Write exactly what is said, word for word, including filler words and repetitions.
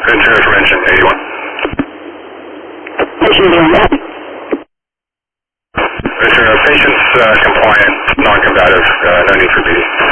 Ventura for engine eighty-one. Ventura, patient's uh, compliant, non-combative, uh, no need for B D.